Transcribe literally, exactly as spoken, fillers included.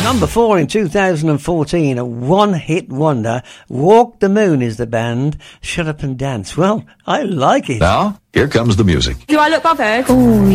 Number four in two thousand fourteen, a one-hit wonder. Walk the Moon is the band. Shut Up and Dance. Well, I like it. Now, here comes the music. Do I look bothered? Oh,